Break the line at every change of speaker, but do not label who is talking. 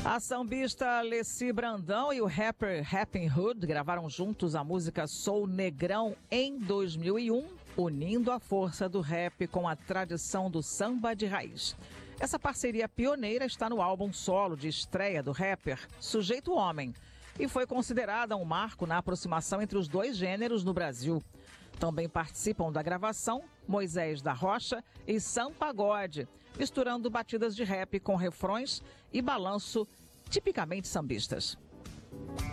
A sambista Leci Brandão e o rapper Rappin' Hood gravaram juntos a música Sou Negrão em 2001, unindo a força do rap com a tradição do samba de raiz. Essa parceria pioneira está no álbum solo de estreia do rapper Sujeito Homem e foi considerada um marco na aproximação entre os dois gêneros no Brasil. Também participam da gravação Moisés da Rocha e Sam Pagode, misturando batidas de rap com refrões e balanço tipicamente sambistas.